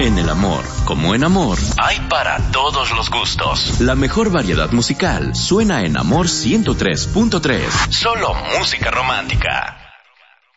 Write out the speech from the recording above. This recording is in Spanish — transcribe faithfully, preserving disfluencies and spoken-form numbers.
En el amor, como en amor, hay para todos los gustos. La mejor variedad musical suena en Amor ciento tres punto tres. Solo música romántica.